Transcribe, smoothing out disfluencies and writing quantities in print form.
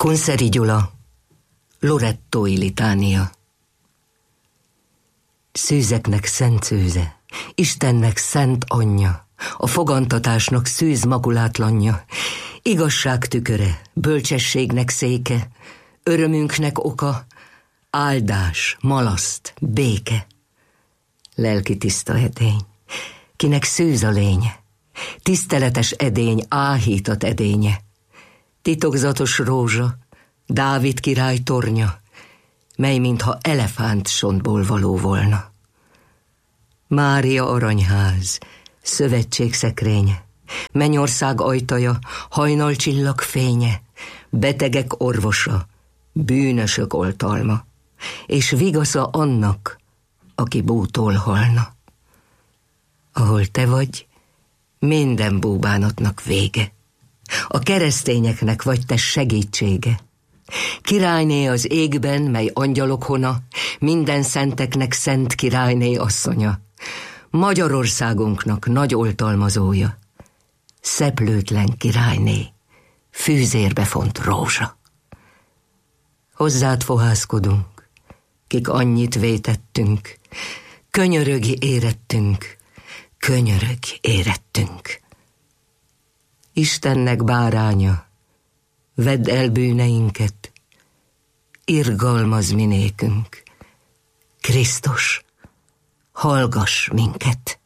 Kunszeri Gyula, Lorettói litánia. Szűzeknek szent szőze, Istennek szent anyja, a fogantatásnak szűz makulátlanja, igazság tüköre, bölcsességnek széke, örömünknek oka, áldás, malaszt, béke. Lelki tiszta edény, kinek szűz a lénye, tiszteletes edény, áhítat edénye, titokzatos rózsa, Dávid király tornya, mely mintha elefántsontból való volna. Mária aranyház, szövetség szekrénye, mennyország ajtaja, hajnalcsillag fénye, betegek orvosa, bűnösök oltalma, és vigasza annak, aki bútól halna. Ahol te vagy, minden búbánatnak vége, a keresztényeknek vagy te segítsége. Királyné az égben, mely angyalok hona, minden szenteknek szent királyné asszonya, Magyarországunknak nagy oltalmazója, szeplőtlen királyné, fűzérbe font rózsa. Hozzád fohászkodunk, kik annyit vétettünk, könyörög érettünk, könyörög érettünk. Istennek báránya, vedd el bűneinket, irgalmazz mi nékünk. Krisztus, hallgass minket!